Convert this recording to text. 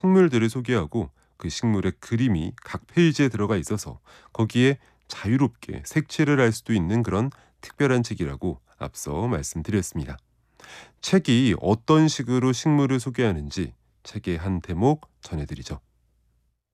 식물들을 소개하고 그 식물의 그림이 각 페이지에 들어가 있어서 거기에 자유롭게 색칠을 할 수도 있는 그런 특별한 책이라고 앞서 말씀드렸습니다. 책이 어떤 식으로 식물을 소개하는지 책의 한 대목 전해드리죠.